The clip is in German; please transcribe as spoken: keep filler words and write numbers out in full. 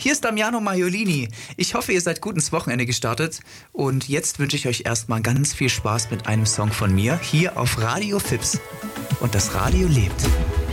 Hier ist Damiano Maiolini. Ich hoffe, ihr seid gut ins Wochenende gestartet. Und jetzt wünsche ich euch erstmal ganz viel Spaß mit einem Song von mir hier auf Radio Fips. Und das Radio lebt.